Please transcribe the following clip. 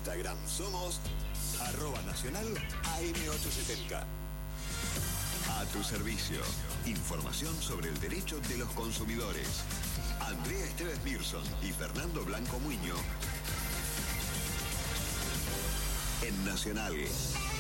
Instagram somos @nacional AM870. A tu servicio. Información sobre el derecho de los consumidores. Andrea Esteves Mirson y Fernando Blanco Muñoz en Nacional.